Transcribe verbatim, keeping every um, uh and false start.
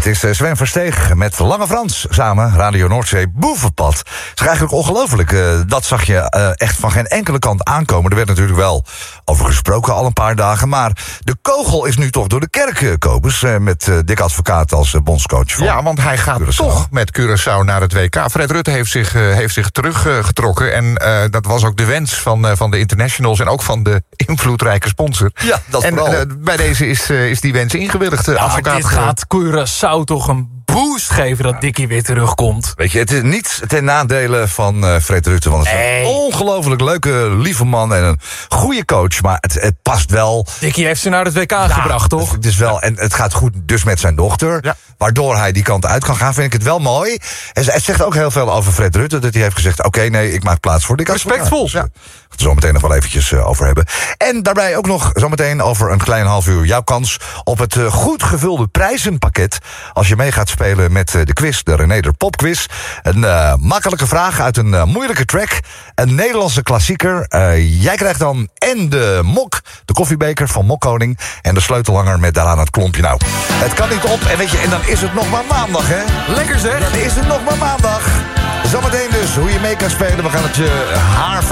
is Sven Versteeg met Lange Frans samen, Radio Noordzee Boevenpad. Het is eigenlijk ongelooflijk. Uh, dat zag je uh, echt van geen enkele kant aankomen. Er werd natuurlijk wel over gesproken al een paar dagen. Maar de kogel is nu toch door de kerk, uh, Kobus. Uh, met uh, Dick Advocaat als uh, bondscoach van Ja, want hij gaat Curaçao. toch met Curaçao naar het W K. Fred Rutte heeft zich, uh, heeft zich teruggetrokken. Uh, en uh, dat was ook de wens van, uh, van de internationals en ook van de invloedrijke sponsor. Ja, dat en vooral. uh, bij deze is, uh, is die wens ingewilligd. Uh, Ja, maar advocaat dit gewoon. gaat Curaçao toch een boost geven dat Dickie weer terugkomt. Weet je, het is niet ten nadele van uh, Fred Rutte. Want het is Nee. een ongelooflijk leuke, lieve man en een goede coach. Maar het, het past wel. Dickie heeft ze naar het W K gebracht, toch? Het is wel, en het gaat goed dus met zijn dochter. Ja. Waardoor hij die kant uit kan gaan, vind ik het wel mooi. En het zegt ook heel veel over Fred Rutte. Dat hij heeft gezegd, oké, okay, nee, ik maak plaats voor Dick Advocaat. Respectvol. Ja. Daar gaan we het zo meteen nog wel eventjes uh, over hebben. En daarbij ook nog zometeen over een klein half uur jouw kans op het uh, goed gevulde prijzenpakket. Als je mee gaat spelen met uh, de quiz, de Renéder Popquiz. Een uh, makkelijke vraag uit een uh, moeilijke track. Een Nederlandse klassieker. Uh, jij krijgt dan en de mok, de koffiebeker van Mokkoning. En de sleutelhanger met daaraan het klompje. Nou, het kan niet op. En weet je, en dan is het nog maar maandag, hè? Lekker zeg. Dan is het nog maar maandag. Zometeen dus hoe je mee kan spelen. We gaan het je haar